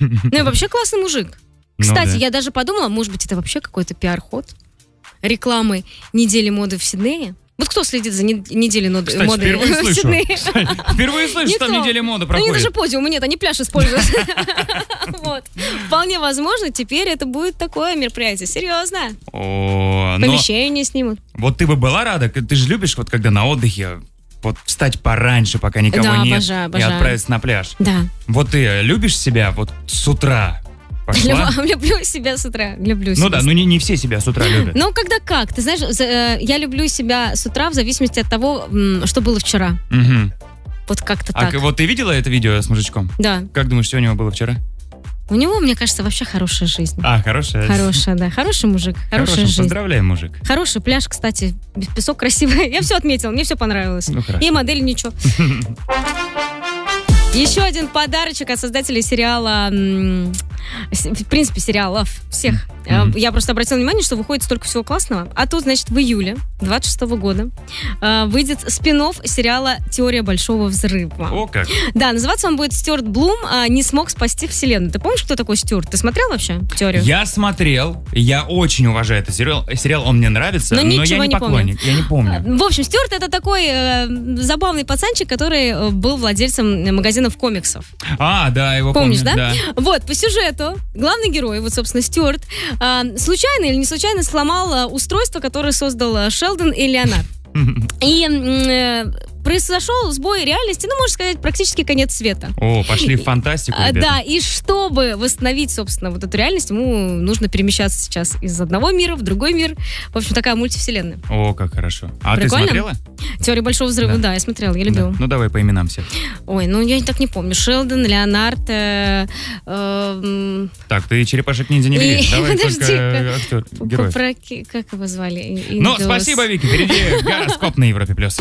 Ну и вообще классный мужик. Ну Кстати, да. я даже подумала, может быть, это вообще какой-то пиар-ход рекламы недели моды в Сиднее. Вот кто следит за неделей моды Кстати, впервые в слышу. Сиднее? Впервые слышу, что там Никто. неделя моды Ну, они даже проходит. подиума нет, они пляж используют. Вот. Вполне возможно, теперь это будет такое мероприятие. Серьезно. О, но Помещение снимут. вот ты бы была рада, ты же любишь, вот когда на отдыхе, вот встать пораньше, пока никого Да, нет, обожаю, и обожаю. отправиться на пляж. Да. Вот ты любишь себя вот с утра? Пошла? Люблю себя с утра. Люблю себя. Ну да, ну не все себя с утра любят. Ну, когда как. Ты знаешь, я люблю себя с утра в зависимости от того, что было вчера. Мгм. Вот как-то А так. вот ты видела это видео с мужичком? Да. Как думаешь, что у него было вчера? У него, мне кажется, вообще хорошая жизнь. Хорошая. Хорошая, да. Хороший мужик, хорошая Хорошим жизнь. поздравляем, мужик. Хороший пляж, кстати. Песок красивый. Я все отметила, мне все понравилось. Ну, хорошо. И модель ничего. Еще один подарочек от создателей сериала, в принципе, сериалов всех. Я просто обратила внимание, что выходит столько всего классного. А тут, значит, в июле 26 года выйдет спин-офф сериала «Теория большого взрыва». О, как. Да, называться он будет «Стюарт Блум не смог спасти вселенную». Ты помнишь, кто такой Стюарт? Ты смотрел вообще «Теорию»? Я смотрел, я очень уважаю этот сериал, он мне нравится, Но но я ничего не не поклонник, я не помню. В общем, Стюарт — это такой забавный пацанчик, который был владельцем магазинов комиксов. Да, его Помнишь, помню, да? Вот, по сюжету главный герой, вот, собственно, Стюарт, случайно или не случайно сломал устройство, которое создал Шелдон и Леонард. И произошел сбой реальности, ну, можно сказать, практически конец света. О, пошли в фантастику, ребята. Да, и чтобы восстановить, собственно, вот эту реальность, ему нужно перемещаться сейчас из одного мира в другой мир. В общем, такая мультивселенная. О, как хорошо. А Прикольно? ты смотрела? «Теория большого взрыва», да, я смотрела, я любила. Да. Ну, давай по именам всех. Ой, ну я так не помню. Шелдон, Леонард. Так, ты «Черепашек-ниндзя» не видишь. Давай Подожди-ка. только актер, героев. Как его звали? Ну, спасибо, Вики. Впереди гороскоп на Европе+.